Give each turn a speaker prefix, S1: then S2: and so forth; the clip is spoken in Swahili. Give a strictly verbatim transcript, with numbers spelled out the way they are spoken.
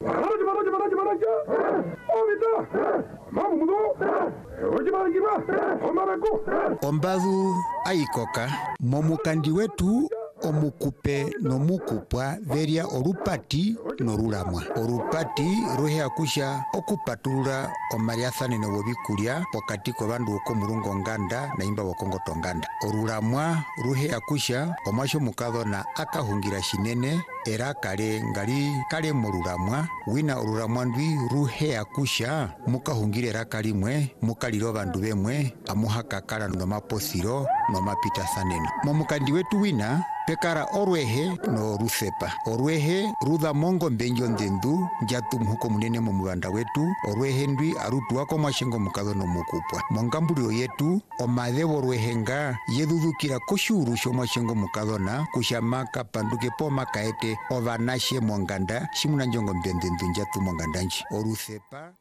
S1: Maraja maraja maraja maraja. Ovita. Mamudo. Oje marajiba. Omarako.
S2: Ombadu aikoka momukandi wetu omukupe nomukupwa veria orupati norulamwa. Orupati ruhe akusha okupatulula omaliathanene wobikulya pokati kobandu oko mulungo nganda na imba wakongo tonganda. Orulamwa ruhe akusha omwasho mukadhona akahungira shinene era kale ngali kale morulamwa wina orulamwa ndwi ruhe akusha mukahungira era kalimwe mukaliro bandu bemwe amuhakakala nomaposiro nomapita saneno. Momukandi wetu wina pekara orwehe no rusepa. Orwehe rudha mongo mbenjo ndendu njatu mhuko munene mu mubanda wetu. Orwehe ndwi arutu wako mwashengo mukadho no mukupwa. Mongambulio yetu omadhewo orwehenga yedhudhukira koshuru sho mwashengo mukadho na kushamaka panduke po makaete ovanashe mwanganda shimuna njongo mbendendu njatu mwangandanji. Orusepa